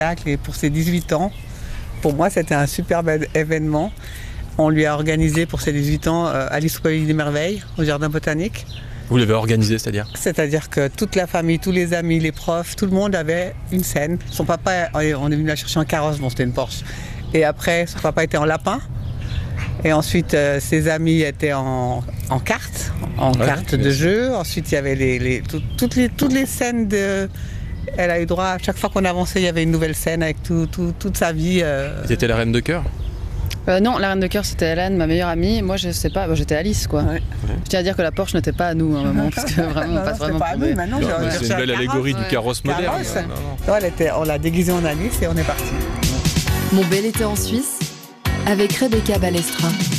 Et pour ses 18 ans, pour moi, c'était un superbe événement. On lui a organisé pour ses 18 ans Alice au Pays des Merveilles, au Jardin Botanique. Vous l'avez organisé, c'est-à-dire? C'est-à-dire que toute la famille, tous les amis, les profs, tout le monde avait une scène. Son papa, on est venu la chercher en carrosse, bon c'était une Porsche. Et après, son papa était en lapin. Et ensuite, ses amis étaient en cartes, cartes de jeu. Ensuite, il y avait toutes les scènes de... Elle a eu droit, à chaque fois qu'on avançait, il y avait une nouvelle scène avec toute sa vie. C'était la reine de cœur? Non, la reine de cœur c'était Hélène, ma meilleure amie. Moi je sais pas, j'étais Alice quoi. Ouais. Je tiens à dire que la Porsche n'était pas à nous à un moment parce que vraiment on passe vraiment pas à nous, maintenant, c'est une belle allégorie du carrosse moderne. Non, on l'a déguisée en Alice et on est parti. Mon bel été en Suisse avec Rebecca Balestra.